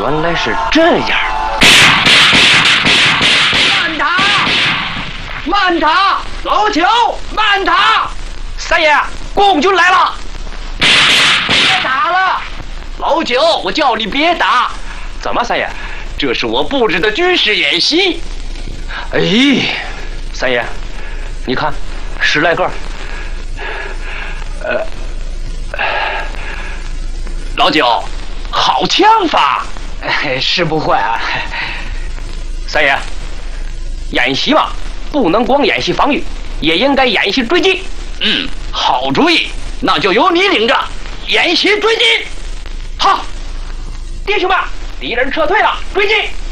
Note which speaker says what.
Speaker 1: 原来是这样。
Speaker 2: 慢打，慢打，老九，慢打！
Speaker 1: 三爷，共军来了！
Speaker 2: 别打了，
Speaker 1: 老九，我叫你别打。怎么，三爷？这是我布置的军事演习。哎，三爷，你看，10来个。老九，好枪法。
Speaker 2: 是不会啊。
Speaker 1: 三爷，演习嘛，不能光演习防御，也应该演习追击。好主意，那就由你领着演习追击。好，弟兄们，敌人撤退了，追击！